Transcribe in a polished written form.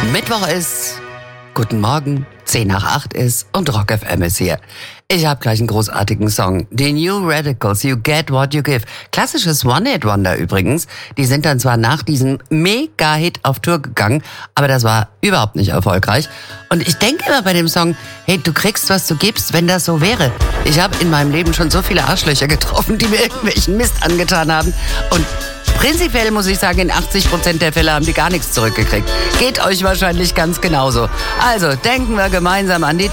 Mittwoch ist, guten Morgen, 10 nach 8 ist und Rock FM ist hier. Ich habe gleich einen großartigen Song. Die New Radicals, You Get What You Give. Klassisches One-Hit-Wonder übrigens. Die sind dann zwar nach diesem Mega-Hit auf Tour gegangen, aber das war überhaupt nicht erfolgreich. Und ich denke immer bei dem Song, hey, du kriegst, was du gibst, wenn das so wäre. Ich habe in meinem Leben schon so viele Arschlöcher getroffen, die mir irgendwelchen Mist angetan haben. Und prinzipiell muss ich sagen, in 80% der Fälle haben die gar nichts zurückgekriegt. Geht euch wahrscheinlich ganz genauso. Also denken wir gemeinsam an die